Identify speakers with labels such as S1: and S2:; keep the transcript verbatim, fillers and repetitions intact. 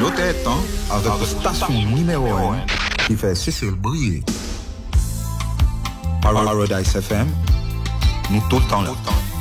S1: tête, hein, avec la station numéro un qui fait Cécile briller. Paradise F M, nous tout le temps là.